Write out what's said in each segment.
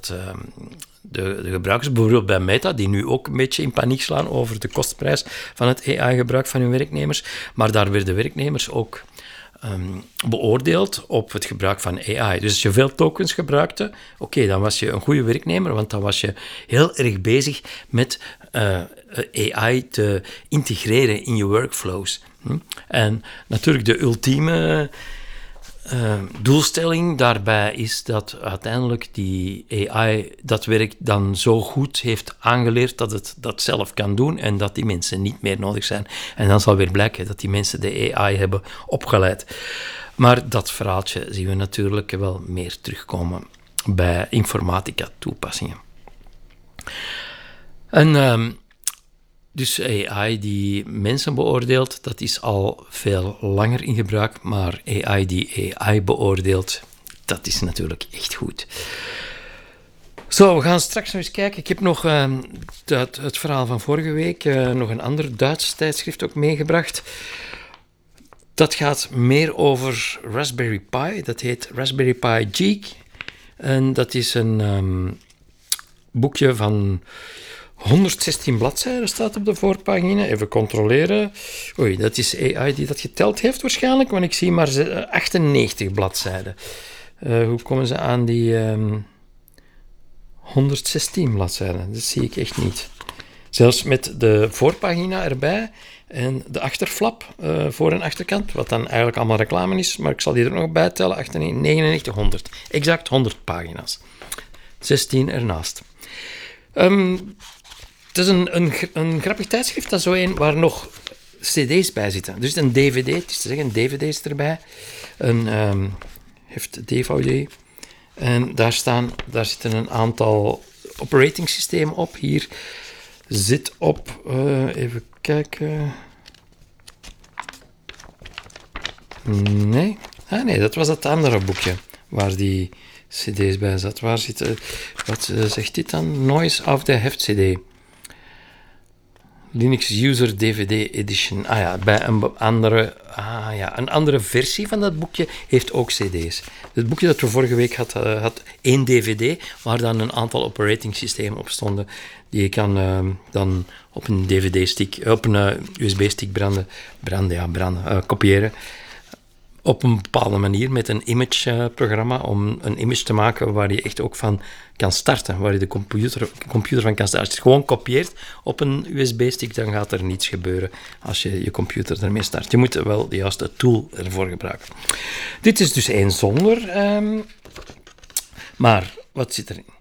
de gebruikers, bijvoorbeeld bij Meta, die nu ook een beetje in paniek slaan over de kostprijs van het AI-gebruik van hun werknemers, maar daar werden werknemers ook beoordeeld op het gebruik van AI. Dus als je veel tokens gebruikte, dan was je een goede werknemer, want dan was je heel erg bezig met AI te integreren in je workflows. En natuurlijk de ultieme doelstelling daarbij is dat uiteindelijk die AI dat werk dan zo goed heeft aangeleerd dat het dat zelf kan doen en dat die mensen niet meer nodig zijn. En dan zal weer blijken dat die mensen de AI hebben opgeleid. Maar dat verhaaltje zien we natuurlijk wel meer terugkomen bij informatica-toepassingen. En dus AI die mensen beoordeelt, dat is al veel langer in gebruik, maar AI die AI beoordeelt, dat is natuurlijk echt goed. Zo, we gaan straks nog eens kijken. Ik heb nog het verhaal van vorige week, nog een ander Duits tijdschrift ook meegebracht. Dat gaat meer over Raspberry Pi, dat heet Raspberry Pi Geek. En dat is een boekje van 116 bladzijden staat op de voorpagina. Even controleren. Oei, dat is AI die dat geteld heeft waarschijnlijk, want ik zie maar 98 bladzijden. Hoe komen ze aan die 116 bladzijden? Dat zie ik echt niet. Zelfs met de voorpagina erbij en de achterflap voor- en achterkant, wat dan eigenlijk allemaal reclame is, maar ik zal die er nog bij tellen. 99, 100. Exact 100 pagina's. 16 ernaast. Het is een grappig tijdschrift, dat is zo een waar nog cd's bij zitten. Dus een dvd, het is te zeggen, een dvd is erbij. Een heeft DVD. En daar zitten een aantal operating systemen op. Hier zit op, even kijken. Nee, dat was het andere boekje waar die cd's bij zat. Waar zit, wat zegt dit dan? Noise of the Heft CD. Linux User DVD Edition. Bij een andere versie van dat boekje heeft ook cd's. Het boekje dat we vorige week had 1 dvd, waar dan een aantal operating systemen op stonden, die je kan dan op een dvd-stick, op een USB-stick kopiëren. Op een bepaalde manier met een image-programma om een image te maken waar je echt ook van kan starten, waar je de computer van kan starten. Als je het gewoon kopieert op een USB-stick, dan gaat er niets gebeuren als je je computer ermee start. Je moet wel de juiste tool ervoor gebruiken. Dit is dus één zonder, maar wat zit erin?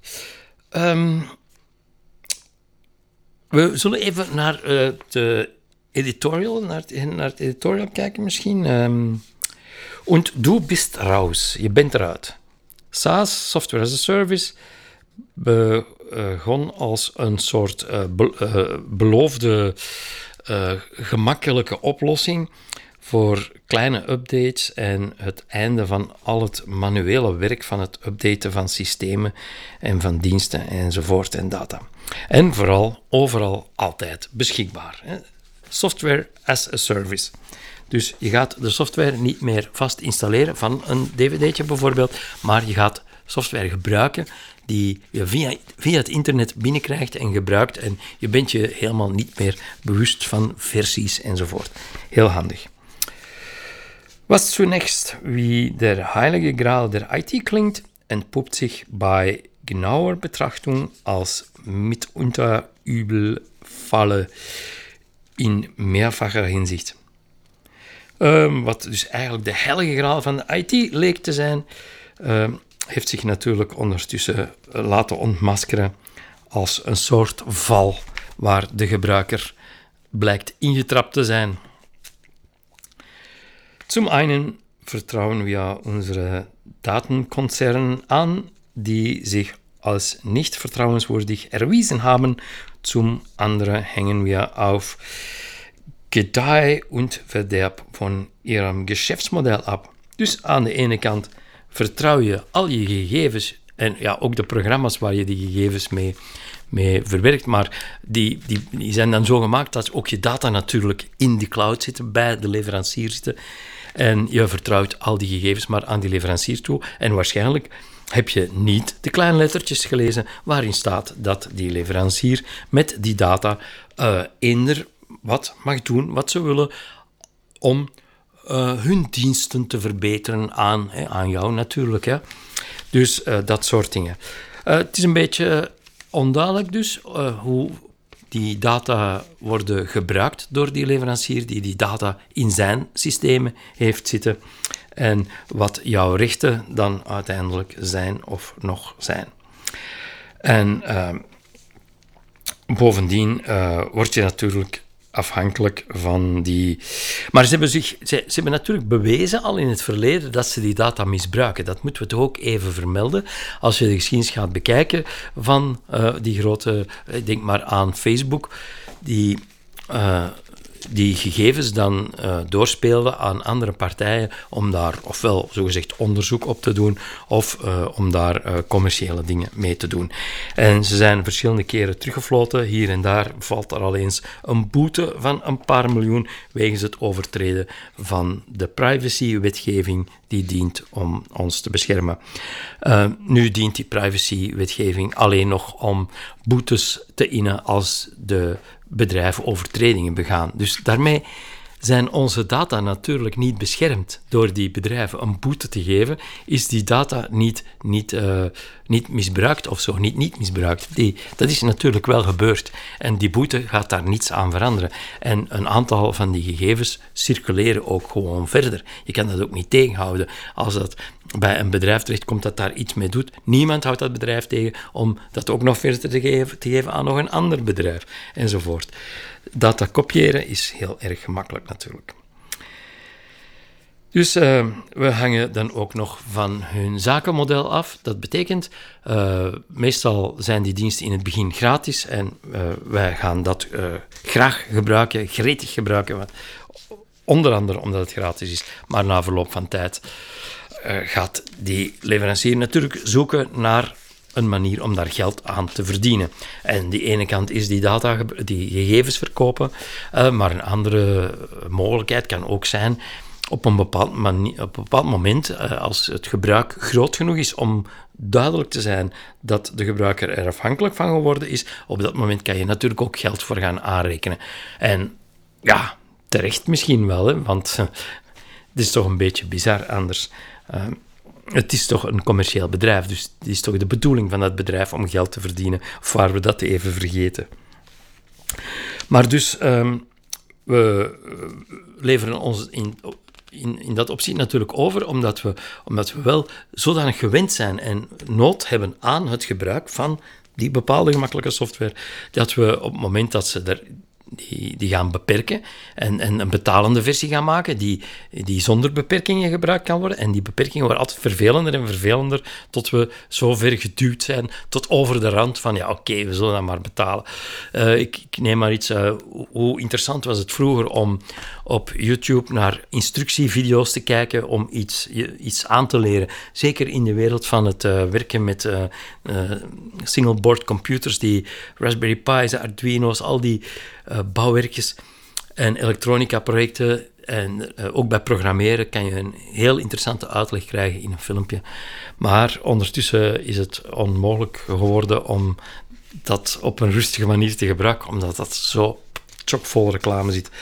We zullen even naar het editorial kijken misschien. Und du bist raus. Je bent eruit. SaaS, Software as a Service, begon als een soort beloofde gemakkelijke oplossing voor kleine updates en het einde van al het manuele werk van het updaten van systemen en van diensten enzovoort en data. En vooral overal altijd beschikbaar. Software as a Service. Dus je gaat de software niet meer vast installeren van een dvd'tje bijvoorbeeld, maar je gaat software gebruiken die je via het internet binnenkrijgt en gebruikt en je bent je helemaal niet meer bewust van versies enzovoort. Heel handig. Was zunächst wie der heilige Gral der IT klingt, entpuppt sich bei genauer Betrachtung als mitunter übel Falle in mehrfacher Hinsicht. Wat dus eigenlijk de heilige graal van de IT leek te zijn, heeft zich natuurlijk ondertussen laten ontmaskeren als een soort val waar de gebruiker blijkt ingetrapt te zijn. Zum einen vertrauen wir unsere Datenkonzernen an, die sich als nicht vertrauenswürdig erwiesen haben. Zum anderen hängen wir auf Gedeih und Verderb van ihrem Geschäftsmodell ab. Dus aan de ene kant vertrouw je al je gegevens en ja, ook de programma's waar je die gegevens mee verwerkt, maar die zijn dan zo gemaakt dat ook je data natuurlijk in de cloud zitten, bij de leverancier zitten. En je vertrouwt al die gegevens maar aan die leverancier toe. En waarschijnlijk heb je niet de kleine lettertjes gelezen waarin staat dat die leverancier met die data eender wat mag doen wat ze willen om hun diensten te verbeteren aan jou natuurlijk. Hè. Dus dat soort dingen. Het is een beetje onduidelijk dus hoe die data worden gebruikt door die leverancier die data in zijn systemen heeft zitten en wat jouw rechten dan uiteindelijk zijn of nog zijn. En bovendien word je natuurlijk afhankelijk van die... Maar ze hebben natuurlijk bewezen al in het verleden dat ze die data misbruiken. Dat moeten we toch ook even vermelden. Als je de geschiedenis gaat bekijken van die grote... Ik denk maar aan Facebook, die gegevens dan doorspeelden aan andere partijen om daar ofwel zogezegd onderzoek op te doen of om daar commerciële dingen mee te doen. En ze zijn verschillende keren teruggefloten. Hier en daar valt er al eens een boete van een paar miljoen wegens het overtreden van de privacywetgeving die dient om ons te beschermen. Nu dient die privacywetgeving alleen nog om boetes te innen als de bedrijven overtredingen begaan. Dus daarmee zijn onze data natuurlijk niet beschermd. Door die bedrijven een boete te geven, is die data niet misbruikt of zo, niet misbruikt. Dat is natuurlijk wel gebeurd. En die boete gaat daar niets aan veranderen. En een aantal van die gegevens circuleren ook gewoon verder. Je kan dat ook niet tegenhouden. Als dat bij een bedrijf terechtkomt dat daar iets mee doet, niemand houdt dat bedrijf tegen om dat ook nog verder te geven aan nog een ander bedrijf, enzovoort. Data kopiëren is heel erg gemakkelijk natuurlijk. Dus we hangen dan ook nog van hun zakenmodel af. Dat betekent, meestal zijn die diensten in het begin gratis en wij gaan dat graag gebruiken, gretig gebruiken, onder andere omdat het gratis is, maar na verloop van tijd gaat die leverancier natuurlijk zoeken naar een manier om daar geld aan te verdienen. En die ene kant is die gegevens verkopen, maar een andere mogelijkheid kan ook zijn op een bepaald moment, als het gebruik groot genoeg is om duidelijk te zijn dat de gebruiker er afhankelijk van geworden is, op dat moment kan je natuurlijk ook geld voor gaan aanrekenen. En ja, terecht misschien wel, hè, want het is toch een beetje bizar anders. Het is toch een commercieel bedrijf, dus het is toch de bedoeling van dat bedrijf om geld te verdienen, of waren we dat even vergeten. Maar dus, we leveren ons in dat opzicht natuurlijk over, omdat we wel zodanig gewend zijn en nood hebben aan het gebruik van die bepaalde gemakkelijke software, dat we op het moment dat ze die gaan beperken en een betalende versie gaan maken die zonder beperkingen gebruikt kan worden. En die beperkingen worden altijd vervelender en vervelender tot we zo ver geduwd zijn tot over de rand van ja, oké, we zullen dat maar betalen. Ik neem maar iets, hoe interessant was het vroeger om op YouTube naar instructievideo's te kijken om iets aan te leren. Zeker in de wereld van het werken met single-board computers, die Raspberry Pi's, Arduino's, al die bouwwerkjes en elektronica-projecten. En ook bij programmeren kan je een heel interessante uitleg krijgen in een filmpje. Maar ondertussen is het onmogelijk geworden om dat op een rustige manier te gebruiken, omdat dat zo chockvol reclame zit,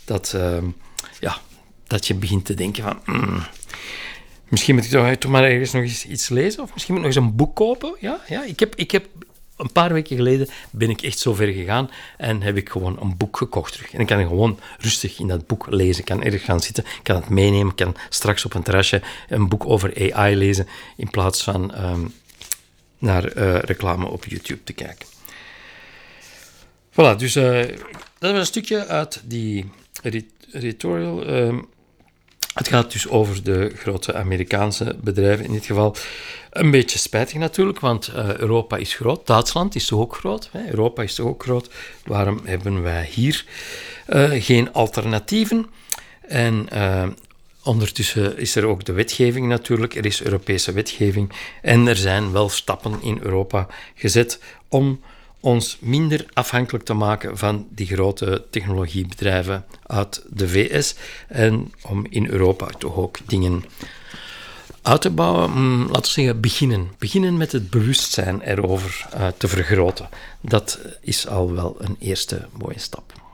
dat je begint te denken van... misschien moet ik toch maar ergens nog eens iets lezen, of misschien moet ik nog eens een boek kopen. Ja, ik heb een paar weken geleden ben ik echt zo ver gegaan en heb ik gewoon een boek gekocht terug. En ik kan gewoon rustig in dat boek lezen. Ik kan ergens gaan zitten, ik kan het meenemen, ik kan straks op een terrasje een boek over AI lezen, in plaats van naar reclame op YouTube te kijken. Voilà, dus dat was een stukje uit die editorial. Het gaat dus over de grote Amerikaanse bedrijven in dit geval. Een beetje spijtig natuurlijk, want Europa is groot. Duitsland is toch ook groot. Hè? Europa is toch ook groot. Waarom hebben wij hier geen alternatieven? En ondertussen is er ook de wetgeving natuurlijk. Er is Europese wetgeving. En er zijn wel stappen in Europa gezet om ons minder afhankelijk te maken van die grote technologiebedrijven uit de VS en om in Europa toch ook dingen uit te bouwen, laten we zeggen beginnen. Beginnen met het bewustzijn erover te vergroten. Dat is al wel een eerste mooie stap.